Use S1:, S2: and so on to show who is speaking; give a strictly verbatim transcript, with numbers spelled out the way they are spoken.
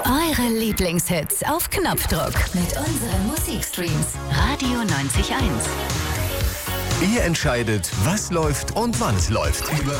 S1: Eure Lieblingshits auf Knopfdruck mit unseren Musikstreams. Radio neunzig Komma eins.
S2: Ihr entscheidet, was läuft und wann es läuft. Über